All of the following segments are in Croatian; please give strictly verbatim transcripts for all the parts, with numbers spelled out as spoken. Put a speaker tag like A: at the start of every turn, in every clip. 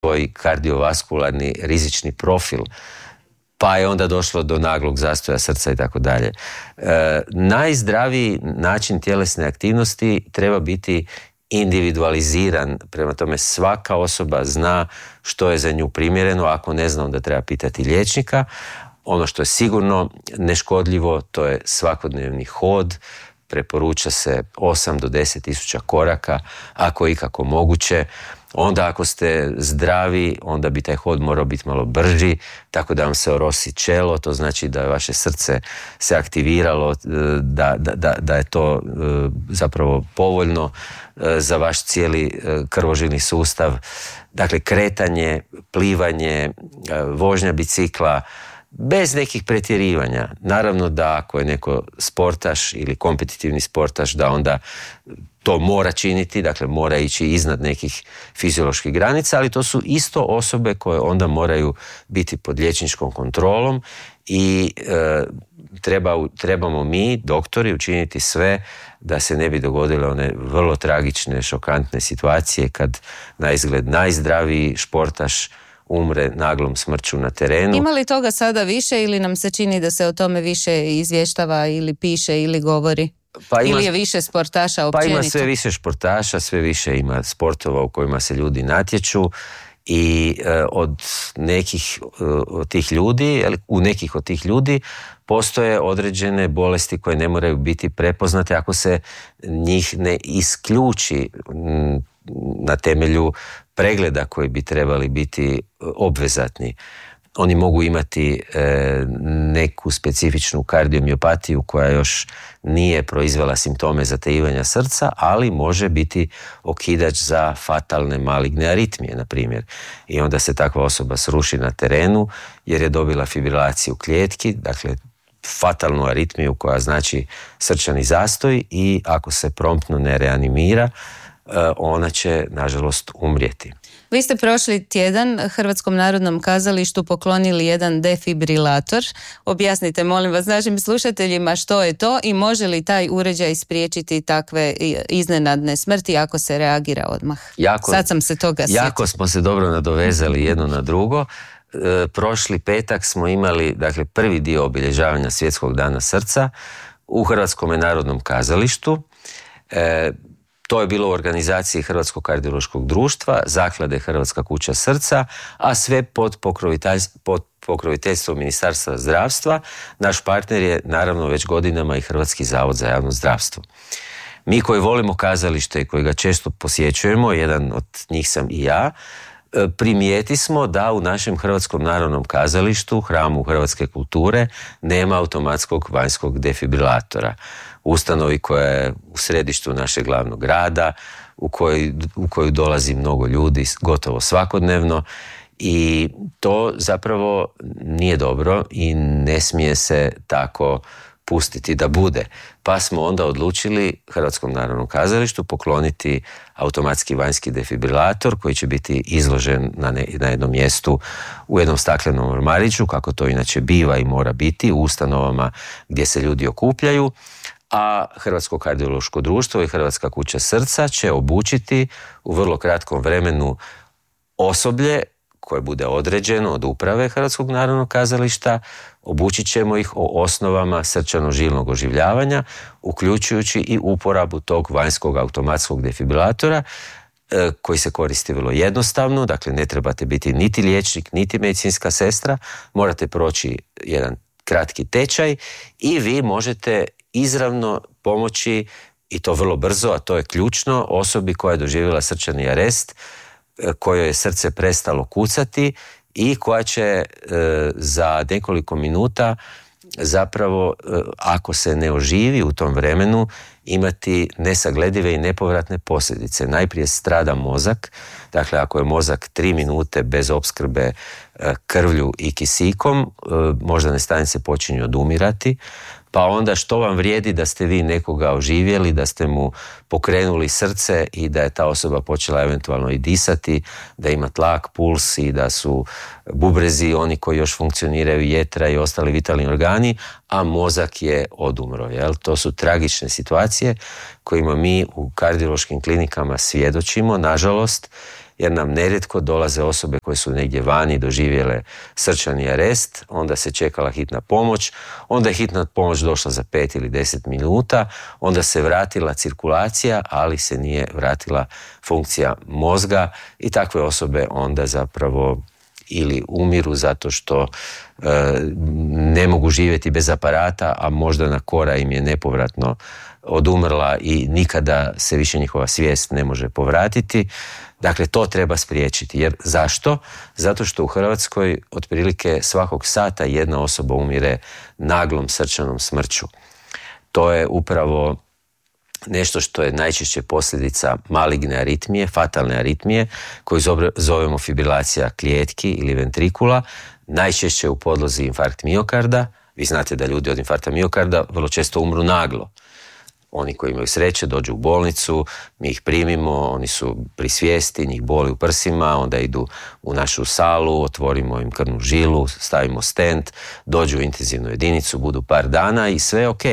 A: svoj kardiovaskularni rizični profil, pa je onda došlo do naglog zastoja srca i tako dalje. Najzdraviji način tjelesne aktivnosti treba biti individualiziran, prema tome svaka osoba zna što je za nju primjereno, ako ne zna onda treba pitati liječnika. Ono što je sigurno neškodljivo, to je svakodnevni hod, preporuča se osam do deset tisuća koraka, ako je ikako moguće. Onda ako ste zdravi, onda bi taj hod morao biti malo brži, tako da vam se orosi čelo, to znači da je vaše srce se aktiviralo, da, da, da, da je to zapravo povoljno za vaš cijeli krvožilni sustav. Dakle, kretanje, plivanje, vožnja bicikla, bez nekih pretjerivanja. Naravno da ako je neko sportaš ili kompetitivni sportaš, da onda to mora činiti, dakle mora ići iznad nekih fizioloških granica, ali to su isto osobe koje onda moraju biti pod liječničkom kontrolom i e, treba, trebamo mi, doktori, učiniti sve da se ne bi dogodile one vrlo tragične, šokantne situacije kad na izgled najzdraviji športaš umre naglom smrću na terenu.
B: Ima li toga sada više ili nam se čini da se o tome više izvještava ili piše ili govori? Pa ima, ili je više sportaša općenito?
A: Pa ima sve više športaša, sve više ima sportova u kojima se ljudi natječu i e, od nekih e, od tih ljudi, u nekih od tih ljudi postoje određene bolesti koje ne moraju biti prepoznate ako se njih ne isključi m, na temelju pregleda koji bi trebali biti obvezatni. Oni mogu imati e, neku specifičnu kardiomiopatiju koja još nije proizvela simptome zatajivanja srca, ali može biti okidač za fatalne maligne aritmije, na primjer. I onda se takva osoba sruši na terenu jer je dobila fibrilaciju kljetki, dakle fatalnu aritmiju koja znači srčani zastoj i ako se promptno ne reanimira, ona će, nažalost, umrijeti.
B: Vi ste prošli tjedan Hrvatskom narodnom kazalištu poklonili jedan defibrilator. Objasnite, molim vas, našim slušateljima što je to i može li taj uređaj spriječiti takve iznenadne smrti ako se reagira odmah? Jako, Sad sam se toga sjetila.
A: Jako smo se dobro nadovezali jedno na drugo. E, prošli petak smo imali, dakle, prvi dio obilježavanja Svjetskog dana srca u Hrvatskom narodnom kazalištu. E, To je bilo u organizaciji Hrvatskog kardiološkog društva, Zaklade Hrvatska kuća srca, a sve pod, pod pokroviteljstvom Ministarstva zdravstva. Naš partner je naravno već godinama i Hrvatski zavod za javno zdravstvo. Mi koji volimo kazalište i koji ga često posjećujemo, jedan od njih sam i ja, primijeti smo da u našem Hrvatskom narodnom kazalištu, hramu hrvatske kulture, nema automatskog vanjskog defibrilatora. Ustanovi koja je u središtu našeg glavnog grada, u koju, u koju dolazi mnogo ljudi gotovo svakodnevno i to zapravo nije dobro i ne smije se tako pustiti da bude. Pa smo onda odlučili Hrvatskom narodnom kazalištu pokloniti automatski vanjski defibrilator koji će biti izložen na, ne, na jednom mjestu u jednom staklenom ormariću, kako to inače biva i mora biti u ustanovama gdje se ljudi okupljaju, a Hrvatsko kardiološko društvo i Hrvatska kuća srca će obučiti u vrlo kratkom vremenu osoblje koje bude određeno od uprave Hrvatskog narodnog kazališta. Obučit ćemo ih o osnovama srčano-žilnog oživljavanja, uključujući i uporabu tog vanjskog automatskog defibrilatora koji se koristi vrlo jednostavno, dakle ne trebate biti niti liječnik, niti medicinska sestra, morate proći jedan kratki tečaj i vi možete izravno pomoći, i to vrlo brzo, a to je ključno, osobi koja je doživjela srčani arest, kojoj je srce prestalo kucati i koja će e, za nekoliko minuta zapravo, e, ako se ne oživi u tom vremenu, imati nesagledive i nepovratne posljedice. Najprije strada mozak, dakle ako je mozak tri minute bez opskrbe e, krvlju i kisikom, e, moždane stanice počinju odumirati, pa onda što vam vrijedi da ste vi nekoga oživjeli, da ste mu pokrenuli srce i da je ta osoba počela eventualno i disati, da ima tlak, puls i da su bubrezi oni koji još funkcioniraju, jetra i ostali vitalni organi, a mozak je odumro. Jel? To su tragične situacije kojima mi u kardiološkim klinikama svjedočimo, nažalost, jer nam nerijetko dolaze osobe koje su negdje vani doživjele srčani arest, onda se čekala hitna pomoć, onda je hitna pomoć došla za pet ili deset minuta, onda se vratila cirkulacija, ali se nije vratila funkcija mozga i takve osobe onda zapravo ili umiru zato što e, ne mogu živjeti bez aparata, a moždana kora im je nepovratno odumrla i nikada se više njihova svijest ne može povratiti. Dakle, to treba spriječiti. Jer zašto? Zato što u Hrvatskoj otprilike svakog sata jedna osoba umire naglom srčanom smrću. To je upravo nešto što je najčešće posljedica maligne aritmije, fatalne aritmije, koju zovemo fibrilacija klijetki ili ventrikula, najčešće u podlozi infarkt miokarda. Vi znate da ljudi od infarkta miokarda vrlo često umru naglo. Oni koji imaju sreće dođu u bolnicu, mi ih primimo, oni su pri svijesti, njih boli u prsima, onda idu u našu salu, otvorimo im krvnu žilu, stavimo stent, dođu u intenzivnu jedinicu, budu par dana i sve je ok.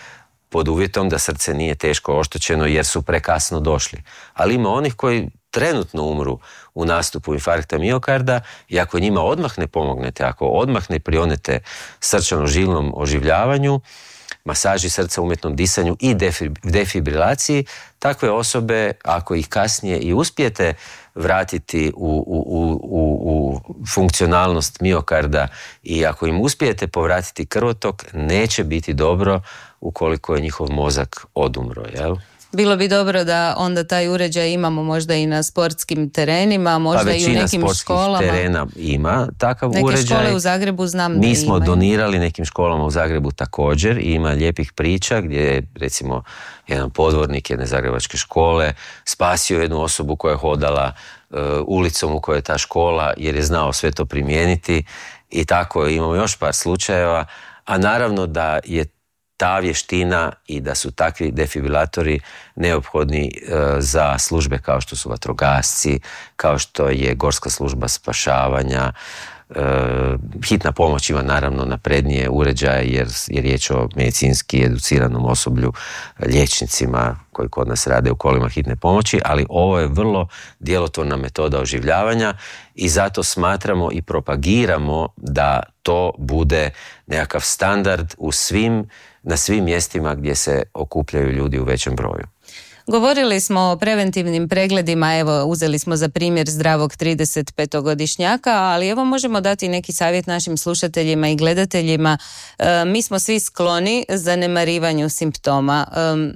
A: Pod uvjetom da srce nije teško oštećeno jer su prekasno došli. Ali ima onih koji trenutno umru u nastupu infarkta miokarda i ako njima odmah ne pomognete, ako odmah ne prionete srčano-žilnom oživljavanju, masaži srca, umjetnom disanju i defibrilaciji, takve osobe, ako ih kasnije i uspijete vratiti u, u, u, u funkcionalnost miokarda i ako im uspijete povratiti krvotok, neće biti dobro ukoliko je njihov mozak odumro, jel?
B: Bilo bi dobro da onda taj uređaj imamo možda i na sportskim terenima, možda
A: pa
B: i u nekim školama.
A: Većina terena ima takav
B: Neke
A: uređaj.
B: Neke škole u Zagrebu znam da
A: Mi
B: imaju.
A: smo donirali nekim školama u Zagrebu također i ima lijepih priča gdje je recimo jedan podvornik jedne zagrebačke škole spasio jednu osobu koja je hodala uh, ulicom u kojoj je ta škola jer je znao sve to primijeniti i tako imamo još par slučajeva, a naravno da je ta vještina i da su takvi defibrilatori neophodni e, za službe kao što su vatrogasci, kao što je gorska služba spašavanja. E, hitna pomoć ima naravno naprednije uređaje jer je riječ o medicinski educiranom osoblju, liječnicima koji kod nas rade u kolima hitne pomoći, ali ovo je vrlo djelotvorna metoda oživljavanja i zato smatramo i propagiramo da to bude nekakav standard u svim na svim mjestima gdje se okupljaju ljudi u većem broju.
B: Govorili smo o preventivnim pregledima, evo uzeli smo za primjer zdravog tridesetpetogodišnjaka, ali evo možemo dati neki savjet našim slušateljima i gledateljima. E, mi smo svi skloni zanemarivanju simptoma. E,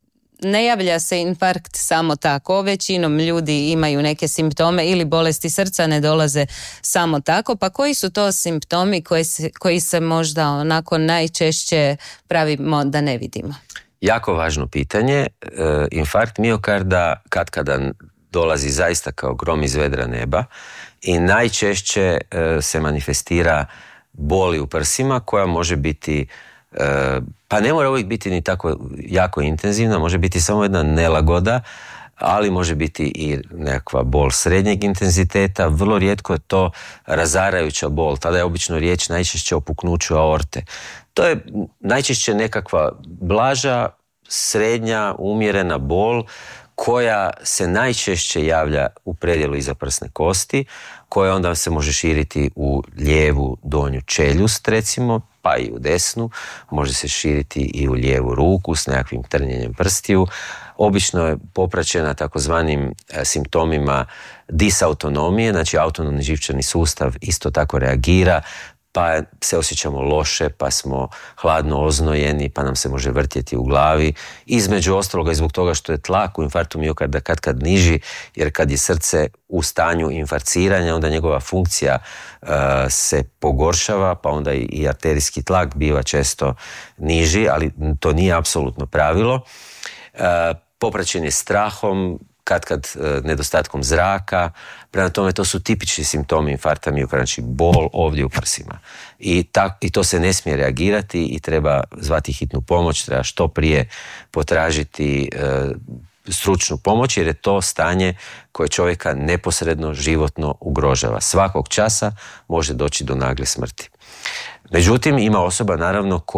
B: ne javlja se infarkt samo tako, većinom ljudi imaju neke simptome ili bolesti srca ne dolaze samo tako, pa koji su to simptomi koji se, koji se možda onako najčešće pravimo da ne vidimo?
A: Jako važno pitanje. E, infarkt miokarda katkada dolazi zaista kao grom iz vedra neba i najčešće e, se manifestira boli u prsima koja može biti e, pa ne mora uvijek biti ni tako jako intenzivna, može biti samo jedna nelagoda, ali može biti i nekakva bol srednjeg intenziteta, vrlo rijetko je to razarajuća bol, tada je obično riječ najčešće o puknuću aorte. To je najčešće nekakva blaža, srednja, umjerena bol koja se najčešće javlja u predjelu iza prsne kosti, koja onda se može širiti u lijevu donju čeljust recimo, pa i u desnu, može se širiti i u lijevu ruku s nekakvim trnjenjem prstiju. Obično je popraćena takozvanim simptomima disautonomije, znači autonomni živčani sustav isto tako reagira, pa se osjećamo loše, pa smo hladno oznojeni, pa nam se može vrtjeti u glavi. Između ostaloga i zbog toga što je tlak u infarktu miokarda kad kad niži, jer kad je srce u stanju infarciranja, onda njegova funkcija uh, se pogoršava, pa onda i, i arterijski tlak biva često niži, ali to nije apsolutno pravilo. Uh, popraćen je strahom, kad kad uh, nedostatkom zraka, prema tome to su tipični simptomi infarkta miokarda, znači bol ovdje u prsima. I, ta, I to se ne smije reagirati i treba zvati hitnu pomoć, treba što prije potražiti uh, stručnu pomoć jer je to stanje koje čovjeka neposredno životno ugrožava. Svakog časa može doći do nagle smrti. Međutim, ima osoba naravno koje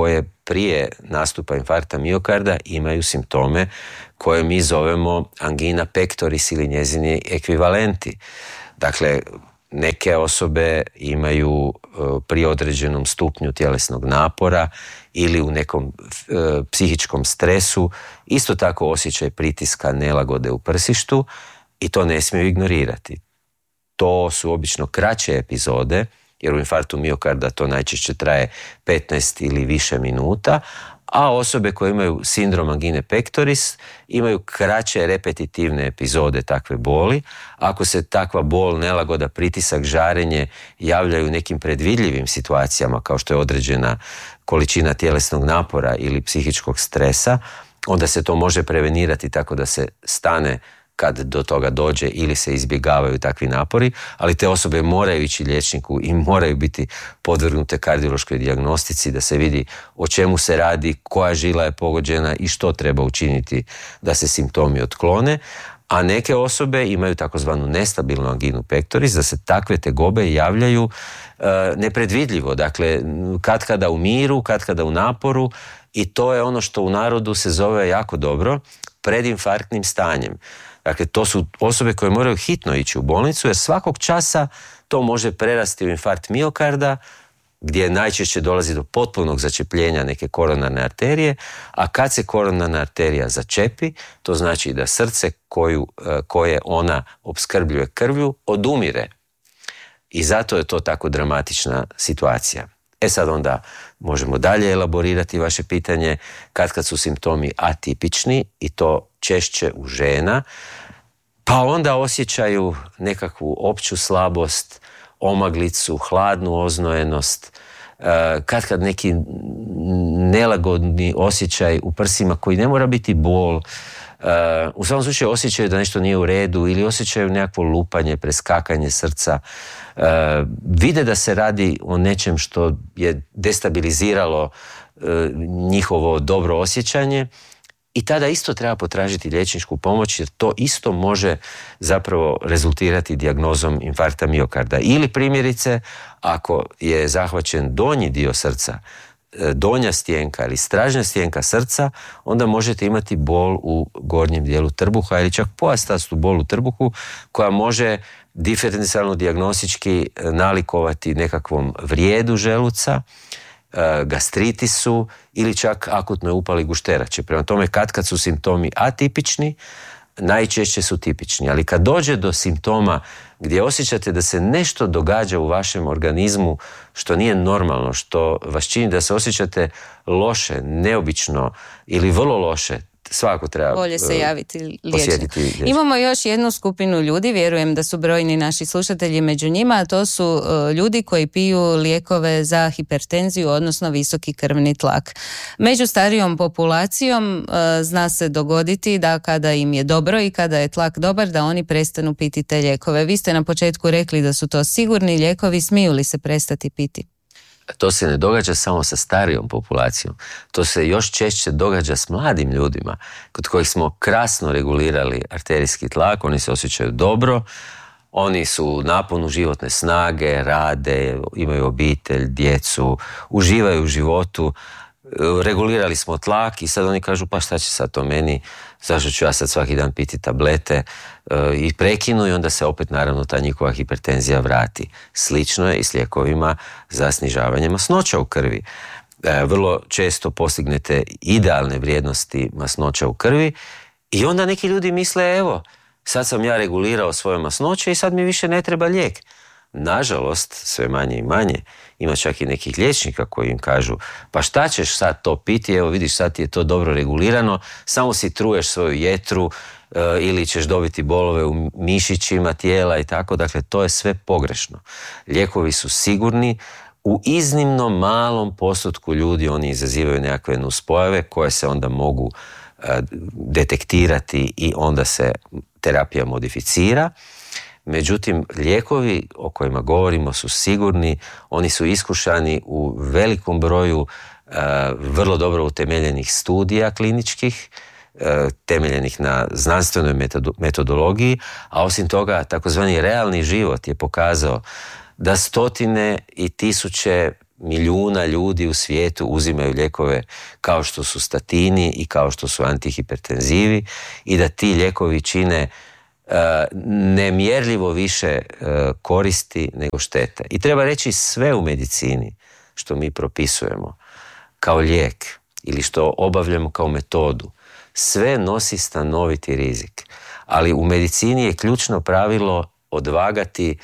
A: prije nastupa infarkta miokarda imaju simptome koje mi zovemo angina pectoris ili njezini ekvivalenti. Dakle, neke osobe imaju pri određenom stupnju tjelesnog napora ili u nekom e, psihičkom stresu isto tako osjećaj pritiska, nelagode u prsištu i to ne smiju ignorirati. To su obično kraće epizode, jer u infarktu miokarda to najčešće traje petnaest ili više minuta, a osobe koje imaju sindrom angine pectoris imaju kraće repetitivne epizode takve boli. Ako se takva bol, nelagoda, pritisak, žarenje javljaju u nekim predvidljivim situacijama kao što je određena količina tjelesnog napora ili psihičkog stresa, onda se to može prevenirati tako da se stane kad do toga dođe ili se izbjegavaju takvi napori, ali te osobe moraju ići liječniku i moraju biti podvrgnute kardiološkoj dijagnostici da se vidi o čemu se radi, koja žila je pogođena i što treba učiniti da se simptomi otklone. A neke osobe imaju takozvanu nestabilnu anginu pectoris, da se takve tegobe javljaju e, nepredvidljivo, dakle katkada u miru, katkada u naporu, i to je ono što u narodu se zove jako dobro predinfarktnim stanjem. Dakle, to su osobe koje moraju hitno ići u bolnicu, jer svakog časa to može prerasti u infarkt miokarda, gdje najčešće dolazi do potpunog začepljenja neke koronarne arterije, a kad se koronarna arterija začepi, to znači da srce koju, koje ona opskrbljuje krvlju odumire. I zato je to tako dramatična situacija. E sad onda možemo dalje elaborirati vaše pitanje kad kad su simptomi atipični i to češće u žena, pa onda osjećaju nekakvu opću slabost, omaglicu, hladnu oznojenost, kad kad neki nelagodni osjećaj u prsima koji ne mora biti bol, u svakom slučaju osjećaju da nešto nije u redu ili osjećaju nekakvo lupanje, preskakanje srca, vide da se radi o nečem što je destabiliziralo njihovo dobro osjećanje i tada isto treba potražiti liječničku pomoć, jer to isto može zapravo rezultirati dijagnozom infarkta miokarda. Ili primjerice, ako je zahvaćen donji dio srca, donja stjenka ili stražnja stjenka srca, onda možete imati bol u gornjem dijelu trbuha ili čak pojastastu bol u trbuhu koja može diferencijalno dijagnostički nalikovati nekakvom vrijedu želuca, gastritisu ili čak akutnoj upali gušterače. Prema tome, kad kad su simptomi atipični, najčešće su tipični. Ali kad dođe do simptoma gdje osjećate da se nešto događa u vašem organizmu što nije normalno, što vas čini da se osjećate loše, neobično ili vrlo loše, svako treba
B: bolje se javiti liječniku. Imamo još jednu skupinu ljudi, vjerujem da su brojni naši slušatelji među njima, a to su uh, ljudi koji piju lijekove za hipertenziju, odnosno visoki krvni tlak. Među starijom populacijom uh, zna se dogoditi da kada im je dobro i kada je tlak dobar, da oni prestanu piti te lijekove. Vi ste na početku rekli da su to sigurni lijekovi, smiju li se prestati piti?
A: To se ne događa samo sa starijom populacijom, to se još češće događa s mladim ljudima kod kojih smo krasno regulirali arterijski tlak, oni se osjećaju dobro, oni su u naponu životne snage, rade, imaju obitelj, djecu, uživaju u životu, regulirali smo tlak i sad oni kažu pa šta će sad to meni, zašto ću ja sad svaki dan piti tablete, i prekinu i onda se opet naravno ta njihova hipertenzija vrati. Slično je i s lijekovima za snižavanje masnoća u krvi. Vrlo često postignete idealne vrijednosti masnoća u krvi i onda neki ljudi misle evo, sad sam ja regulirao svoje masnoće i sad mi više ne treba lijek. Nažalost, sve manje i manje, ima čak i nekih liječnika koji im kažu pa šta ćeš sad to piti, evo vidiš sad ti je to dobro regulirano, samo si truješ svoju jetru e, ili ćeš dobiti bolove u mišićima tijela i tako, dakle to je sve pogrešno. Lijekovi su sigurni, u iznimno malom postotku ljudi oni izazivaju nekakve nuspojave koje se onda mogu e, detektirati i onda se terapija modificira. Međutim, lijekovi o kojima govorimo su sigurni, oni su iskušani u velikom broju uh, vrlo dobro utemeljenih studija kliničkih, uh, temeljenih na znanstvenoj metodo- metodologiji, a osim toga takozvani realni život je pokazao da stotine i tisuće milijuna ljudi u svijetu uzimaju lijekove kao što su statini i kao što su antihipertenzivi i da ti lijekovi čine uh, nemjerljivo više uh, koristi nego štete. I treba reći sve u medicini što mi propisujemo kao lijek ili što obavljamo kao metodu, sve nosi stanoviti rizik. Ali u medicini je ključno pravilo odvagati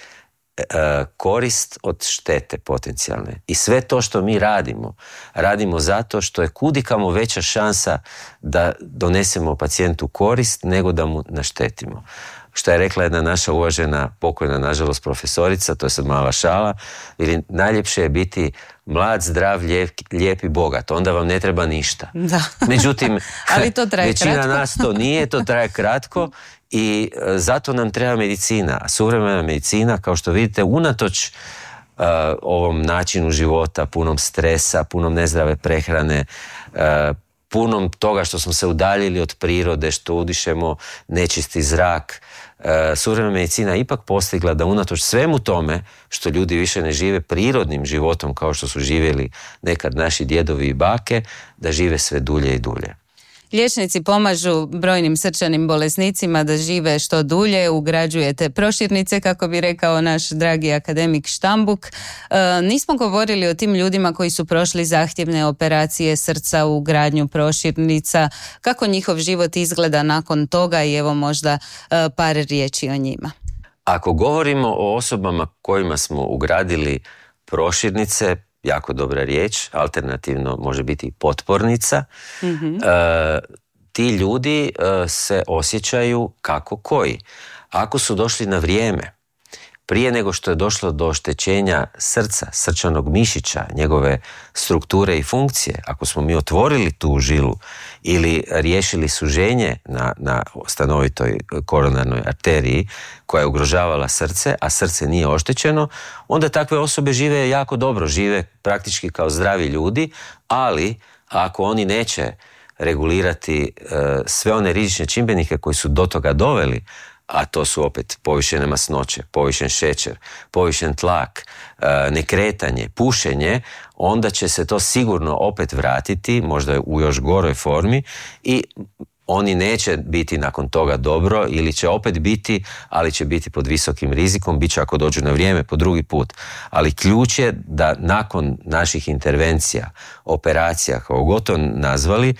A: korist od štete potencijalne. I sve to što mi radimo, radimo zato što je kudikamo veća šansa da donesemo pacijentu korist nego da mu naštetimo. Što je rekla jedna naša uvažena, pokojna nažalost profesorica, to je sad mala šala, ili najljepše je biti mlad, zdrav, lijep, lijep i bogat, onda vam ne treba ništa.
B: Da.
A: Međutim,
B: ali to traje
A: većina
B: kratko.
A: nas to nije, to traje kratko i uh, zato nam treba medicina. A suvremena medicina, kao što vidite, unatoč uh, ovom načinu života, punom stresa, punom nezdrave prehrane, uh, punom toga što smo se udaljili od prirode, što udišemo nečisti zrak, uh, suvremena medicina ipak postigla da unatoč svemu tome što ljudi više ne žive prirodnim životom kao što su živjeli nekad naši djedovi i bake, da žive sve dulje i dulje.
B: Liječnici pomažu brojnim srčanim bolesnicima da žive što dulje, ugrađujete proširnice, kako bi rekao naš dragi akademik Štambuk. E, nismo govorili o tim ljudima koji su prošli zahtjevne operacije srca, ugradnju proširnica, kako njihov život izgleda nakon toga i evo možda e, par riječi o njima.
A: Ako govorimo o osobama kojima smo ugradili proširnice, jako dobra riječ, alternativno može biti i potpornica, mm-hmm. e, ti ljudi e, se osjećaju kako koji. Ako su došli na vrijeme, prije nego što je došlo do oštećenja srca, srčanog mišića, njegove strukture i funkcije, ako smo mi otvorili tu žilu ili riješili suženje na, na stanovitoj koronarnoj arteriji koja je ugrožavala srce, a srce nije oštećeno, onda takve osobe žive jako dobro, žive praktički kao zdravi ljudi, ali ako oni neće regulirati uh, sve one rizične čimbenike koji su do toga doveli, a to su opet povišene masnoće, povišen šećer, povišen tlak, nekretanje, pušenje, onda će se to sigurno opet vratiti, možda u još goroj formi i oni neće biti nakon toga dobro ili će opet biti, ali će biti pod visokim rizikom, bit će ako dođu na vrijeme po drugi put. Ali ključ je da nakon naših intervencija, operacija, kao god to nazvali,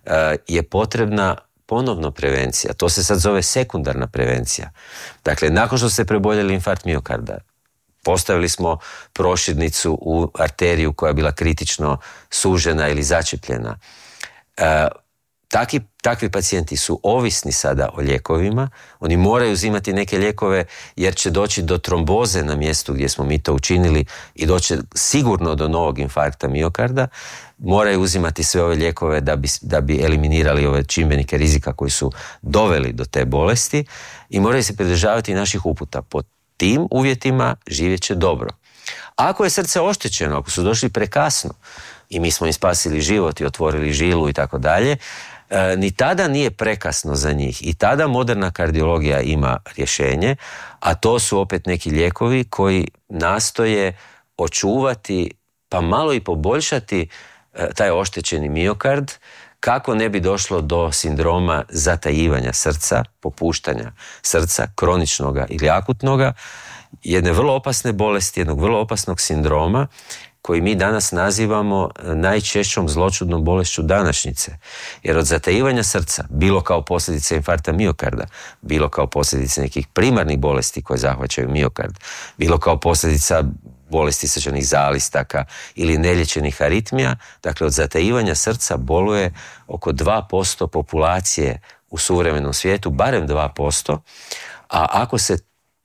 A: je potrebna ponovno prevencija. To se sad zove sekundarna prevencija. Dakle, nakon što ste preboljeli infarkt miokarda, postavili smo proširnicu u arteriju koja je bila kritično sužena ili začepljena. E, Takvi, takvi pacijenti su ovisni sada o lijekovima, oni moraju uzimati neke lijekove jer će doći do tromboze na mjestu gdje smo mi to učinili i doći sigurno do novog infarkta miokarda, moraju uzimati sve ove lijekove da bi, da bi eliminirali ove čimbenike rizika koji su doveli do te bolesti i moraju se pridržavati naših uputa. Pod tim uvjetima živjet će dobro. Ako je srce oštećeno, ako su došli prekasno i mi smo im spasili život i otvorili žilu i tako dalje, ni tada nije prekasno za njih i tada moderna kardiologija ima rješenje, a to su opet neki lijekovi koji nastoje očuvati pa malo i poboljšati taj oštećeni miokard kako ne bi došlo do sindroma zatajivanja srca, popuštanja srca, kroničnoga ili akutnoga, jedne vrlo opasne bolesti, jednog vrlo opasnog sindroma koji mi danas nazivamo najčešćom zloćudnom bolešću današnjice. Jer od zatajivanja srca, bilo kao posljedica infarkta miokarda, bilo kao posljedica nekih primarnih bolesti koje zahvaćaju miokard, bilo kao posljedica bolesti srčanih zalistaka ili nelječenih aritmija, dakle od zatajivanja srca boluje oko dva posto populacije u suvremenom svijetu, barem dva posto, a ako se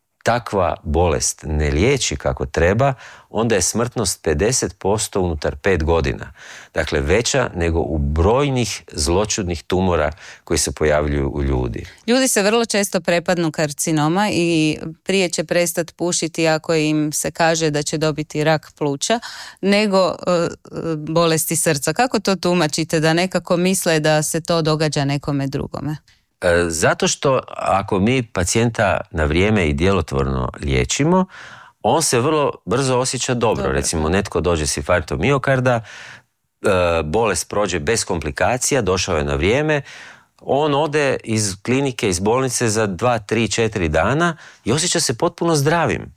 A: takva bolest ne liječi kako treba, onda je smrtnost pedeset posto unutar pet godina. Dakle, veća nego u brojnih zloćudnih tumora koji se pojavljuju u ljudi.
B: Ljudi se vrlo često prepadnu karcinoma i prije će prestati pušiti ako im se kaže da će dobiti rak pluća, nego uh, bolesti srca. Kako to tumačite, da nekako misle da se to događa nekome drugome?
A: Zato što ako mi pacijenta na vrijeme i djelotvorno liječimo, on se vrlo brzo osjeća dobro.
B: Dobre.
A: Recimo, netko dođe s infarktom miokarda, bolest prođe bez komplikacija, došao je na vrijeme, on ode iz klinike, iz bolnice za dva, tri, četiri dana i osjeća se potpuno zdravim.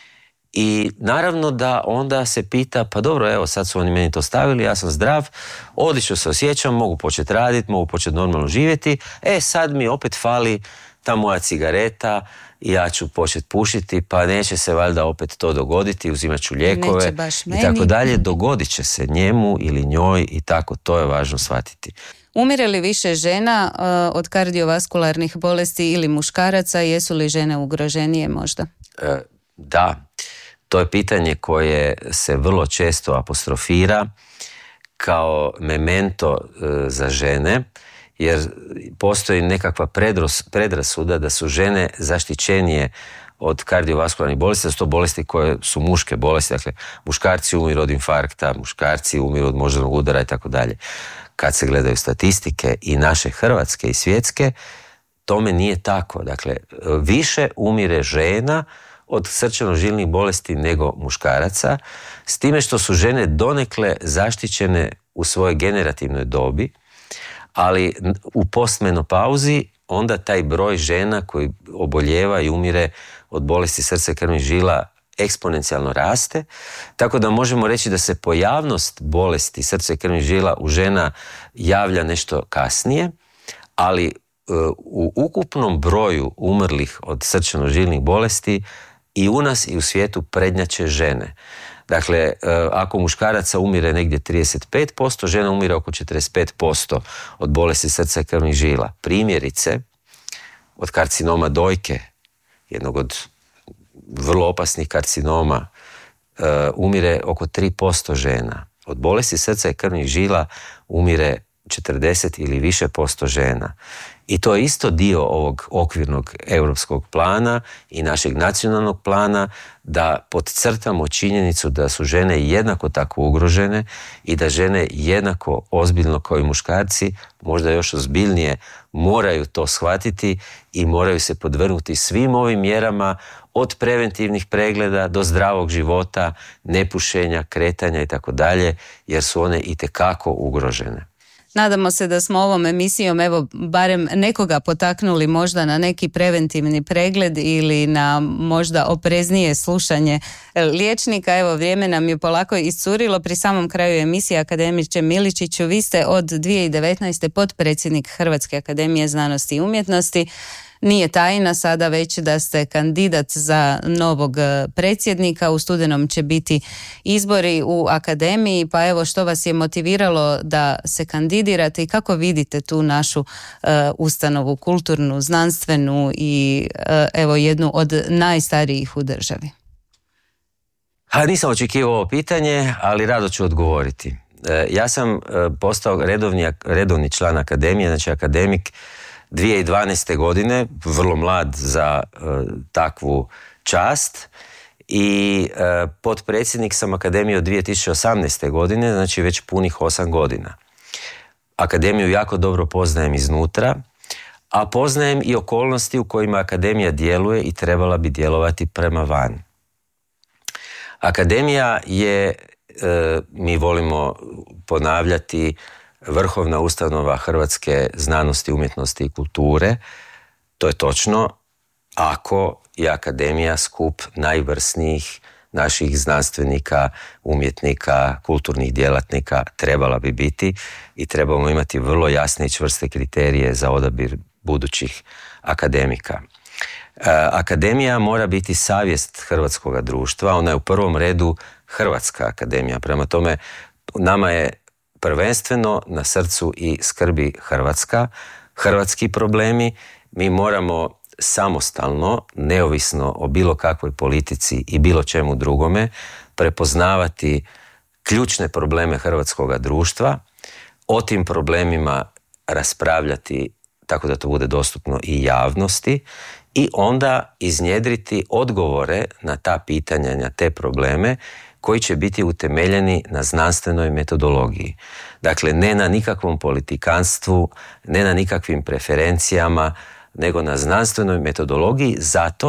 A: I naravno da onda se pita, pa dobro, evo sad su oni meni to stavili, ja sam zdrav, odlično se osjećam, mogu početi raditi, mogu početi normalno živjeti, e sad mi opet fali ta moja cigareta i ja ću početi pušiti, pa neće se valjda opet to dogoditi, uzimat ću lijekove i tako dalje, dogodit će se njemu ili njoj i tako, to je važno shvatiti.
B: Umire li više žena uh, od kardiovaskularnih bolesti ili muškaraca, jesu li žene ugroženije možda?
A: E, da, to je pitanje koje se vrlo često apostrofira kao memento e, za žene, jer postoji nekakva predros, predrasuda da su žene zaštićenije od kardiovaskularnih bolesti, da su to bolesti koje su muške bolesti, dakle muškarci umiru od infarkta, muškarci umiru od moždanog udara i tako dalje. Kad se gledaju statistike i naše hrvatske i svjetske, tome nije tako. Dakle, više umire žena od srčano-žilnih bolesti nego muškaraca, s time što su žene donekle zaštićene u svojoj generativnoj dobi, ali u postmenopauzi onda taj broj žena koji oboljeva i umire od bolesti srca i krvnih žila eksponencijalno raste, tako da možemo reći da se pojavnost bolesti srca i krvnih žila u žena javlja nešto kasnije, ali u ukupnom broju umrlih od srčano-žilnih bolesti i u nas i u svijetu prednjače žene. Dakle, ako muškaraca umire negdje trideset pet posto, žena umire oko četrdeset pet posto od bolesti srca i krvnih žila. Primjerice, od karcinoma dojke, jednog od vrlo opasnih karcinoma, umire oko tri posto žena. Od bolesti srca i krvnih žila umire četrdeset ili više posto žena. I to je isto dio ovog okvirnog europskog plana i našeg nacionalnog plana da podcrtamo činjenicu da su žene jednako tako ugrožene i da žene jednako ozbiljno kao i muškarci, možda još ozbiljnije, moraju to shvatiti i moraju se podvrgnuti svim ovim mjerama od preventivnih pregleda do zdravog života, nepušenja, kretanja i tako dalje, jer su one itekako ugrožene.
B: Nadamo se da smo ovom emisijom evo barem nekoga potaknuli možda na neki preventivni pregled ili na možda opreznije slušanje liječnika. Evo, vrijeme nam je polako iscurilo. Pri samom kraju emisije, akademiče Miličiću, vi ste od dvije tisuće devetnaeste potpredsjednik Hrvatske akademije znanosti i umjetnosti. Nije tajna sada već da ste kandidat za novog predsjednika, u studenom će biti izbori u akademiji, pa evo što vas je motiviralo da se kandidirate i kako vidite tu našu uh, ustanovu, kulturnu, znanstvenu i uh, evo jednu od najstarijih u državi?
A: Ha, nisam očekivao ovo pitanje, ali rado ću odgovoriti. E, ja sam e, postao redovni, redovni član akademije, znači akademik dvije tisuće dvanaeste. godine, vrlo mlad za e, takvu čast i e, potpredsjednik sam akademije od dvije tisuće osamnaeste. godine, znači već punih osam godina. Akademiju jako dobro poznajem iznutra, a poznajem i okolnosti u kojima akademija djeluje i trebala bi djelovati prema van. Akademija je, e, mi volimo ponavljati, vrhovna ustanova hrvatske znanosti, umjetnosti i kulture. To je točno ako je akademija skup najvrsnijih naših znanstvenika, umjetnika, kulturnih djelatnika, trebala bi biti i trebamo imati vrlo jasne i čvrste kriterije za odabir budućih akademika. Akademija mora biti savjest hrvatskog društva, ona je u prvom redu Hrvatska akademija, prema tome nama je prvenstveno na srcu i skrbi Hrvatska, hrvatski problemi. Mi moramo samostalno, neovisno o bilo kakvoj politici i bilo čemu drugome, prepoznavati ključne probleme hrvatskog društva, o tim problemima raspravljati tako da to bude dostupno i javnosti i onda iznjedriti odgovore na ta pitanja, na te probleme koji će biti utemeljeni na znanstvenoj metodologiji. Dakle, ne na nikakvom politikanstvu, ne na nikakvim preferencijama, nego na znanstvenoj metodologiji zato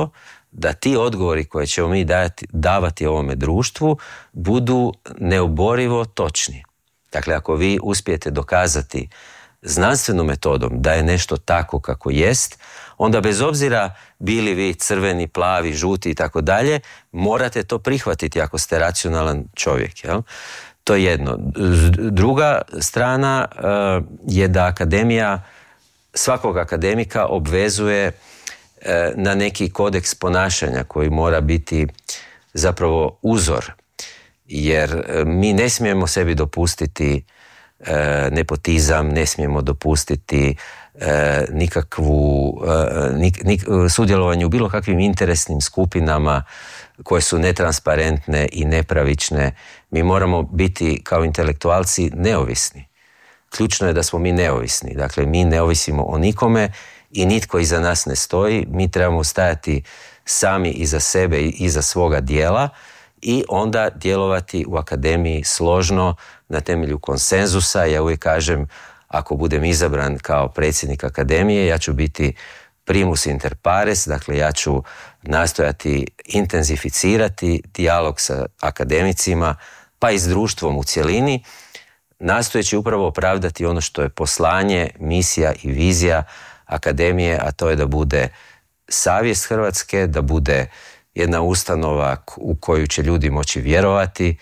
A: da ti odgovori koje ćemo mi dati, davati ovome društvu budu neoborivo točni. Dakle, ako vi uspijete dokazati znanstvenom metodom da je nešto tako kako jest, onda bez obzira bili vi crveni, plavi, žuti i tako dalje, morate to prihvatiti ako ste racionalan čovjek. Jel? To je jedno. Druga strana uh, je da akademija svakog akademika obvezuje uh, na neki kodeks ponašanja koji mora biti zapravo uzor. Jer uh, mi ne smijemo sebi dopustiti uh, nepotizam, ne smijemo dopustiti uh, nikakvu uh, nik, nik, sudjelovanje u bilo kakvim interesnim skupinama koje su netransparentne i nepravične. Mi moramo biti kao intelektualci neovisni. Ključno je da smo mi neovisni. Dakle, mi ne ovisimo o nikome i nitko iza nas ne stoji. Mi trebamo stajati sami iza sebe i iza svoga dijela i onda djelovati u akademiji složno na temelju konsenzusa. Ja uvijek kažem, ako budem izabran kao predsjednik akademije, ja ću biti primus inter pares, dakle ja ću nastojati intenzificirati dijalog sa akademicima, pa i s društvom u cjelini, nastojeći upravo opravdati ono što je poslanje, misija i vizija akademije, a to je da bude savjest Hrvatske, da bude jedna ustanova u koju će ljudi moći vjerovati,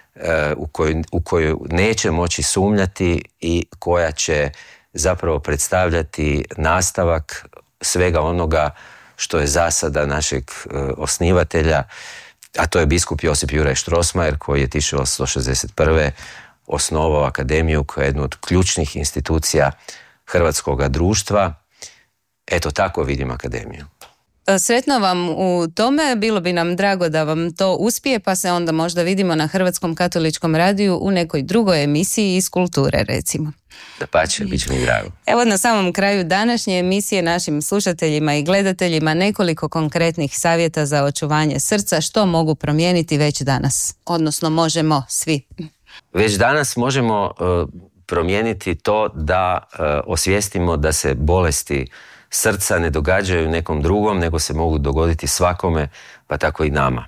A: u koju, u koju neće moći sumnjati i koja će zapravo predstavljati nastavak svega onoga što je zasada našeg e, osnivatelja, a to je biskup Josip Juraj Strossmayer, koji je tisuću osamsto šezdeset prve osnovao akademiju koja je jedna od ključnih institucija hrvatskog društva. Eto, tako vidim akademiju.
B: Sretno vam u tome, bilo bi nam drago da vam to uspije, pa se onda možda vidimo na Hrvatskom katoličkom radiju u nekoj drugoj emisiji iz kulture, recimo.
A: Dapače, bit će mi drago.
B: Evo na samom kraju današnje emisije našim slušateljima i gledateljima nekoliko konkretnih savjeta za očuvanje srca, što mogu promijeniti već danas, odnosno možemo svi.
A: Već danas možemo uh, promijeniti to da uh, osvijestimo da se bolesti srca ne događaju nekom drugom, nego se mogu dogoditi svakome, pa tako i nama.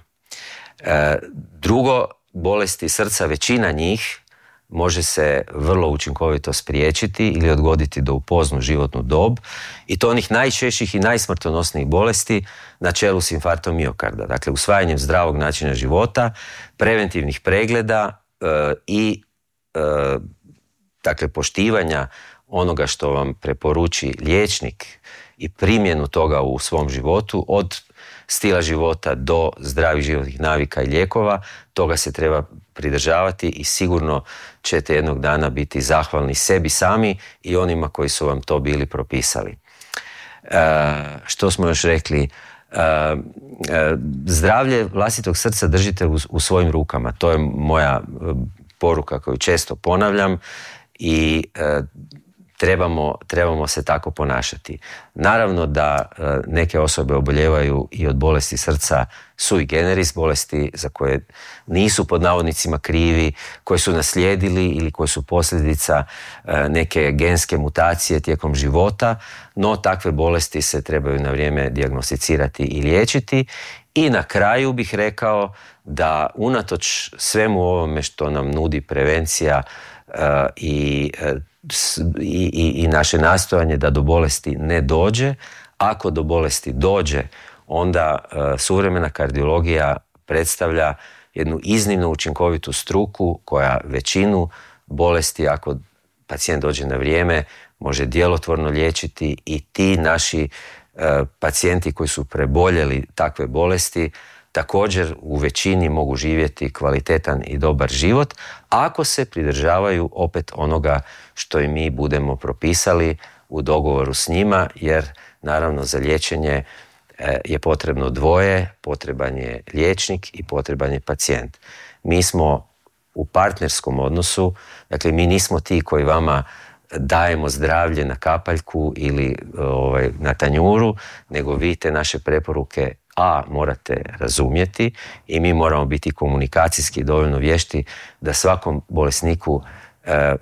A: E, drugo, bolesti srca, većina njih može se vrlo učinkovito spriječiti ili odgoditi do u poznu životnu dob, i to onih najčešćih i najsmrtonosnijih bolesti na čelu s infarktom miokarda. Dakle, usvajanjem zdravog načina života, preventivnih pregleda e, i e, dakle, poštivanja onoga što vam preporuči liječnik i primjenu toga u svom životu, od stila života do zdravih životnih navika i lijekova, toga se treba pridržavati i sigurno ćete jednog dana biti zahvalni sebi sami i onima koji su vam to bili propisali. E, što smo još rekli? E, e, zdravlje vlastitog srca držite u, u svojim rukama. To je moja poruka koju često ponavljam i e, Trebamo, trebamo se tako ponašati. Naravno da e, neke osobe oboljevaju i od bolesti srca sui generis, bolesti za koje nisu pod navodnicima krivi, koje su naslijedili ili koje su posljedica e, neke genske mutacije tijekom života, no takve bolesti se trebaju na vrijeme dijagnosticirati i liječiti. I na kraju bih rekao da unatoč svemu ovome što nam nudi prevencija e, i e, I, i, i naše nastojanje da do bolesti ne dođe. Ako do bolesti dođe, onda uh, suvremena kardiologija predstavlja jednu iznimno učinkovitu struku koja većinu bolesti, ako pacijent dođe na vrijeme, može djelotvorno liječiti, i ti naši uh, pacijenti koji su preboljeli takve bolesti također u većini mogu živjeti kvalitetan i dobar život, ako se pridržavaju opet onoga što i mi budemo propisali u dogovoru s njima, jer naravno za liječenje je potrebno dvoje, potreban je liječnik i potreban je pacijent. Mi smo u partnerskom odnosu, dakle mi nismo ti koji vama dajemo zdravlje na kapaljku ili ovaj, na tanjuru, nego vi te naše preporuke A, morate razumjeti i mi moramo biti komunikacijski dovoljno vješti da svakom bolesniku e,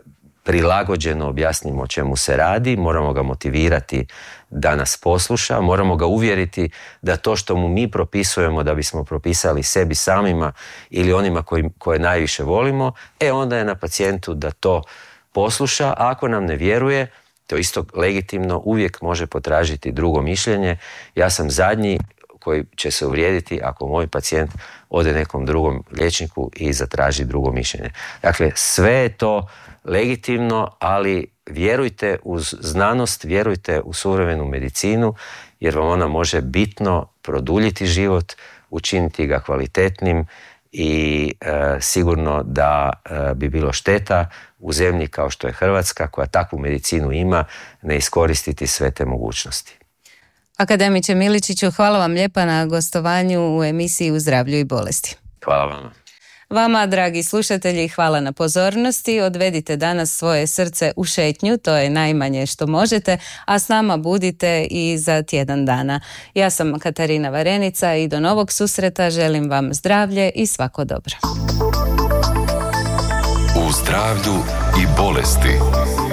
A: prilagođeno objasnimo o čemu se radi, moramo ga motivirati da nas posluša, moramo ga uvjeriti da to što mu mi propisujemo da bismo propisali sebi samima ili onima koji, koje najviše volimo, e onda je na pacijentu da to posluša, a ako nam ne vjeruje, to isto legitimno, uvijek može potražiti drugo mišljenje. Ja sam zadnji koji će se uvrijediti ako moj pacijent ode nekom drugom liječniku i zatraži drugo mišljenje. Dakle, sve je to legitimno, ali vjerujte u znanost, vjerujte u suvremenu medicinu, jer vam ona može bitno produljiti život, učiniti ga kvalitetnim i e, sigurno da e, bi bilo šteta u zemlji kao što je Hrvatska, koja takvu medicinu ima, ne iskoristiti sve te mogućnosti.
B: Akademiče Miličiću, hvala vam lijepa na gostovanju u emisiji U zdravlju i bolesti.
A: Hvala vama.
B: Vama, dragi slušatelji, hvala na pozornosti. Odvedite danas svoje srce u šetnju, to je najmanje što možete, a s nama budite i za tjedan dana. Ja sam Katarina Varenica i do novog susreta želim vam zdravlje i svako dobro.
C: U zdravlju i bolesti.